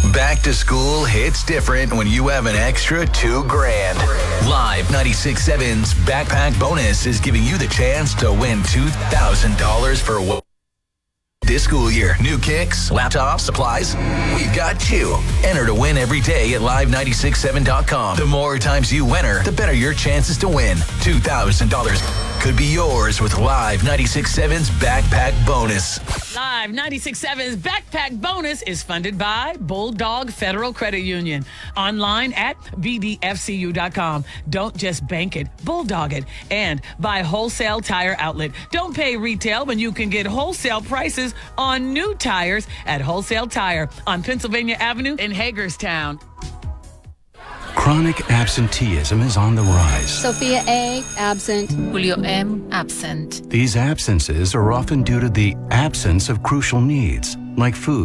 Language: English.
Back to school hits different when you have an extra $2,000. Live 96.7's Backpack Bonus is giving you the chance to win $2,000 for this school year. New kicks, laptops, supplies. We've got you. Enter to win every day at live967.com. The more times you enter, the better your chances to win. $2,000 could be yours with Live 96.7's Backpack Bonus. Live 96.7's Backpack Bonus is funded by Bulldog Federal Credit Union. Online at bdfcu.com. Don't just bank it, bulldog it. And by Wholesale Tire Outlet. Don't pay retail when you can get wholesale prices on new tires at Wholesale Tire on Pennsylvania Avenue in Hagerstown. Chronic absenteeism is on the rise. Sophia A., absent. Julio M., absent. These absences are often due to the absence of crucial needs, like food.